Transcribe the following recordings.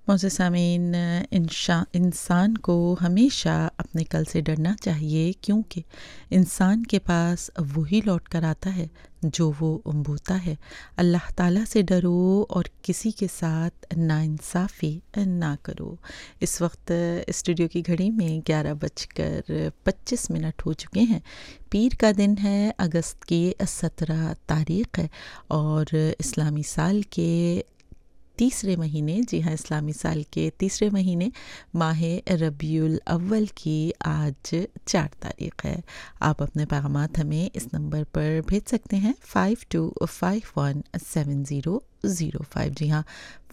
معزز سامعین، انسان کو ہمیشہ اپنے کل سے ڈرنا چاہیے، کیونکہ انسان کے پاس وہی لوٹ کر آتا ہے جو وہ بوتا ہے۔ اللہ تعالیٰ سے ڈرو اور کسی کے ساتھ ناانصافی نہ کرو۔ اس وقت اسٹوڈیو کی گھڑی میں 11:25 ہو چکے ہیں۔ پیر کا دن ہے، اگست کی 17 تاریخ ہے اور اسلامی سال کے تیسرے مہینے، جی ہاں، اسلامی سال کے تیسرے مہینے ماہ ربیع الاول کی آج 4 تاریخ ہے۔ آپ اپنے پیغامات ہمیں اس نمبر پر بھیج سکتے ہیں 52517005، جی ہاں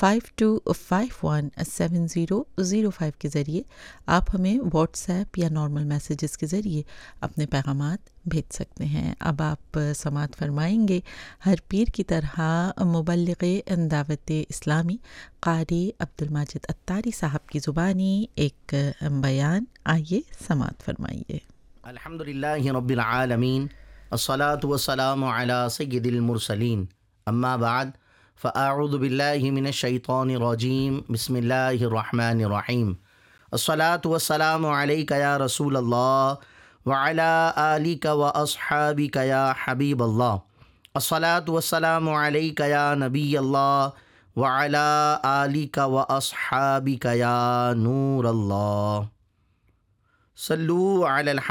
52517005 کے ذریعے آپ ہمیں واٹس ایپ یا نارمل میسیجز کے ذریعے اپنے پیغامات بھیج سکتے ہیں۔ اب آپ سماعت فرمائیں گے ہر پیر کی طرح مبلغ دعوت اسلامی قاری عبدالماجد عطاری صاحب کی زبانی ایک بیان، آئیے سماعت فرمائیے۔ الحمدللہ رب العالمین، الصلاۃ والسلام علی سید المرسلین، اما بعد فاعوذ باللہ من الشیطان الرجیم، بسم اللہ الرحمن الرحیم۔ الصلاۃ والسلام علیک یا رسول اللہ وعلی آلک واصحابک یا حبیب اللہ۔ الصلاۃ والسلام علیک یا نبی اللہ وعلی آلک واصحابک یا نور اللہ۔ صلو علی